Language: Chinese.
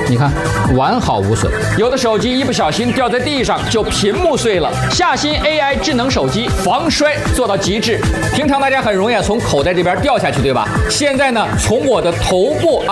你看完好无损。 有的手机一不小心掉在地上就屏幕碎了。夏新 AI 智能手机防摔做到极致。平常大家很容易从口袋这边掉下去，对吧？现在呢，从我的头部